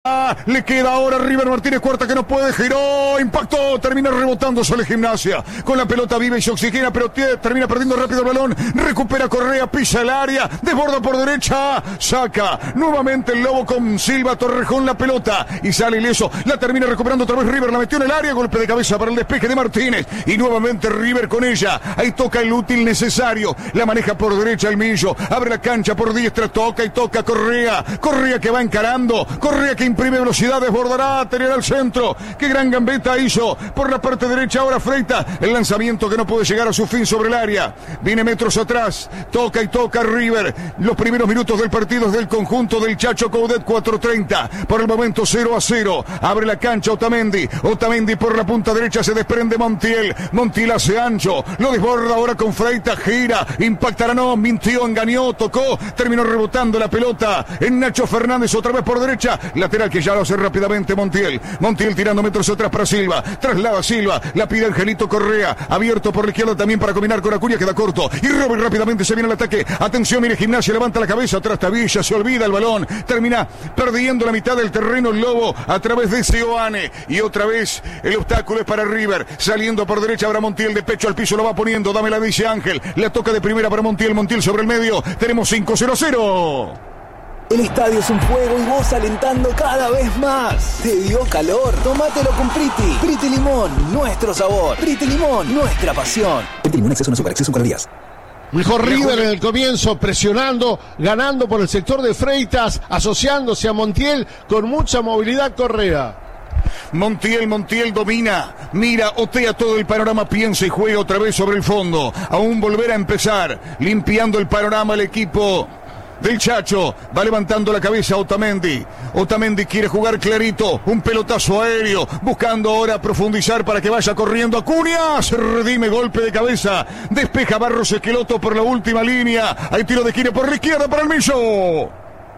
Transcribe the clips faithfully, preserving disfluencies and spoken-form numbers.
Le queda ahora River Martínez Cuarta que no puede, giró, impactó, termina rebotando sobre Gimnasia. Con la pelota vive y se oxigena, pero termina perdiendo rápido el balón. Recupera Correa, pisa el área, desborda por derecha, saca nuevamente el Lobo con Silva, Torrejón la pelota y sale ileso. La termina recuperando otra vez River, la metió en el área, golpe de cabeza para el despeje de Martínez. Y nuevamente River con ella. Ahí toca el útil necesario. La maneja por derecha el Millo, abre la cancha por diestra, toca y toca Correa. Correa que va encarando, Correa que imprime velocidad, desbordará, tener al centro. Qué gran gambeta hizo por la parte derecha ahora Freitas. El lanzamiento que no puede llegar a su fin sobre el área. Viene metros atrás, toca y toca River. Los primeros minutos del partido es del conjunto del Chacho Coudet, cuatro treinta. Por el momento cero a cero. Abre la cancha Otamendi. Otamendi por la punta derecha se desprende Montiel. Montiel hace ancho, lo desborda ahora con Freitas, gira, impactará, no, mintió, engañó, tocó, terminó rebotando la pelota en Nacho Fernández otra vez por derecha. Lateral que ya lo hace rápidamente Montiel. Montiel tirando metros atrás para Silva. Traslada Silva, la pide Angelito Correa. Abierto por la izquierda también para combinar con Acuña, queda corto. Y Robert rápidamente se viene al ataque. Atención, mire Gimnasia, levanta la cabeza atrás Tavilla, se olvida el balón. Termina perdiendo la mitad del terreno el Lobo a través de Seoane. Y otra vez el obstáculo es para River. Saliendo por derecha ahora Montiel de pecho al piso, lo va poniendo. Dame la dice Ángel. La toca de primera para Montiel. Montiel sobre el medio. Tenemos cinco cero cero. El estadio es un fuego y vos alentando cada vez más. ¿Te dio calor? Tómatelo con Priti. Priti Limón, nuestro sabor. Priti Limón, nuestra pasión. Priti Limón, exceso en azúcar, exceso en calorías. Mejor River en el comienzo, presionando, ganando por el sector de Freitas, asociándose a Montiel con mucha movilidad Correa. Montiel, Montiel domina, mira, otea todo el panorama, piensa y juega otra vez sobre el fondo. Aún volver a empezar, limpiando el panorama el equipo del Chacho. Va levantando la cabeza Otamendi. Otamendi quiere jugar clarito, un pelotazo aéreo, buscando ahora profundizar para que vaya corriendo Acuña. Se redime, golpe de cabeza, despeja Barros Esqueloto por la última línea. Hay tiro de esquina por la izquierda para el Millo.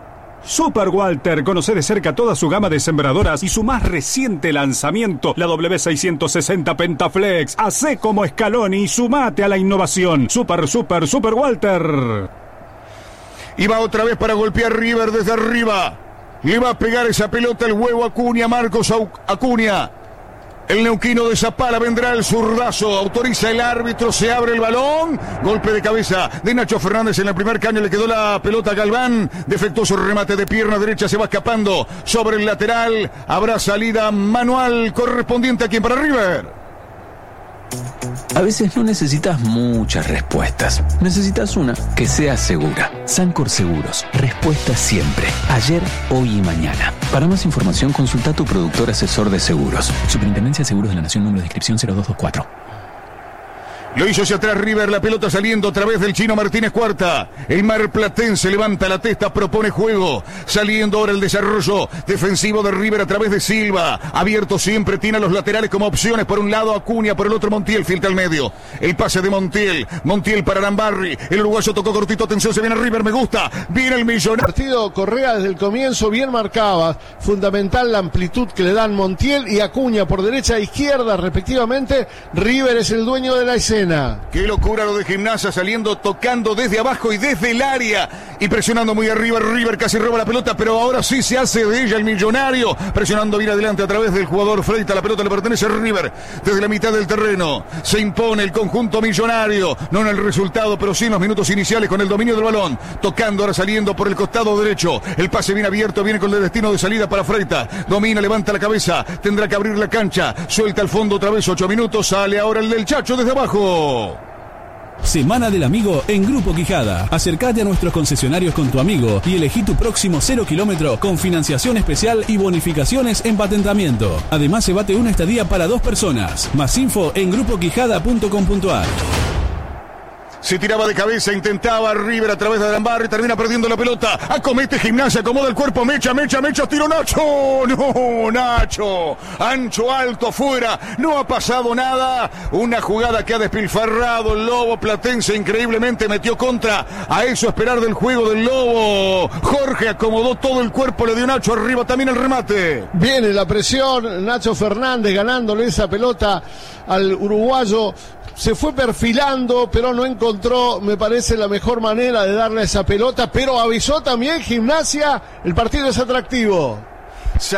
Super Walter, conoce de cerca toda su gama de sembradoras y su más reciente lanzamiento, la W seiscientos sesenta Pentaflex. Hacé como Scaloni y sumate a la innovación. Super, super, Super Walter. Y va otra vez para golpear River desde arriba. Le va a pegar esa pelota el huevo Acuña, Marcos Acuña. El neuquino de Zapala, vendrá el zurdazo, autoriza el árbitro, se abre el balón, golpe de cabeza de Nacho Fernández en el primer caño, le quedó la pelota a Galván, defectuoso remate de pierna derecha, se va escapando sobre el lateral, habrá salida manual correspondiente a quien para River. A veces no necesitas muchas respuestas. Necesitas una que sea segura. Sancor Seguros. Respuesta siempre. Ayer, hoy y mañana. Para más información, consulta a tu productor asesor de seguros. Superintendencia de Seguros de la Nación, número de inscripción cero dos dos cuatro. Lo hizo hacia atrás River, la pelota saliendo otra vez del Chino Martínez Cuarta. El marplatense levanta la testa, propone juego. Saliendo ahora el desarrollo defensivo de River a través de Silva. Abierto siempre, tiene a los laterales como opciones. Por un lado Acuña, por el otro Montiel, filtra al medio. El pase de Montiel. Montiel para Arambarri. El uruguayo tocó cortito, atención, se viene River, me gusta. Viene el millonario. Partido Correa desde el comienzo bien marcaba. Fundamental la amplitud que le dan Montiel y Acuña por derecha e izquierda respectivamente. River es el dueño de la escena. Qué locura lo de Gimnasia, saliendo, tocando desde abajo y desde el área y presionando muy arriba. River casi roba la pelota, pero ahora sí se hace de ella el millonario, presionando bien adelante a través del jugador Freitas. La pelota le pertenece a River desde la mitad del terreno. Se impone el conjunto millonario, no en el resultado, pero sí en los minutos iniciales con el dominio del balón. Tocando, ahora saliendo por el costado derecho. El pase bien abierto, viene con el destino de salida para Freitas. Domina, levanta la cabeza, tendrá que abrir la cancha. Suelta al fondo otra vez, ocho minutos. Sale ahora el del Chacho desde abajo. Semana del Amigo en Grupo Quijada. Acércate a nuestros concesionarios con tu amigo y elegí tu próximo cero kilómetro con financiación especial y bonificaciones en patentamiento. Además, se bate una estadía para dos personas. Más info en grupo quijada punto com punto a r. Se tiraba de cabeza, intentaba River a través de Arambarri, termina perdiendo la pelota. Acomete Gimnasia, acomoda el cuerpo, mecha, mecha, mecha, tiro Nacho. No, Nacho. Ancho, alto, afuera. No ha pasado nada. Una jugada que ha despilfarrado el Lobo Platense. Increíblemente metió contra. A eso esperar del juego del Lobo. Jorge acomodó todo el cuerpo, le dio Nacho arriba también el remate. Viene la presión. Nacho Fernández ganándole esa pelota al uruguayo. Se fue perfilando, pero no encontró, me parece, la mejor manera de darle esa pelota, pero avisó también Gimnasia, el partido es atractivo.